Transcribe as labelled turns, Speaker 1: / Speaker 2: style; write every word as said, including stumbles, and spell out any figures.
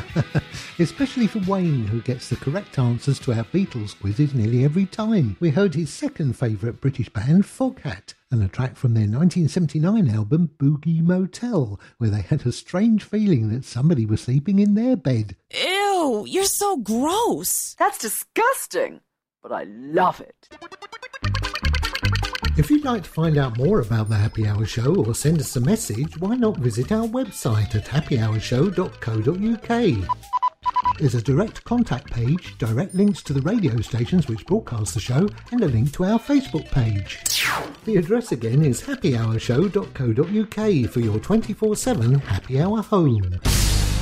Speaker 1: Especially for Wayne, who gets the correct answers to our Beatles quizzes nearly every time. We heard his second favourite British band, Foghat, and a track from their nineteen seventy-nine album Boogie Motel, where they had a strange feeling that somebody was sleeping in their bed.
Speaker 2: Ew, you're so gross.
Speaker 3: That's disgusting, but I love it.
Speaker 1: If you'd like to find out more about the Happy Hour Show or send us a message, why not visit our website at happy hour show dot co dot uk. There's a direct contact page, direct links to the radio stations which broadcast the show, and a link to our Facebook page. The address again is happy hour show dot co dot uk for your twenty-four seven Happy Hour home.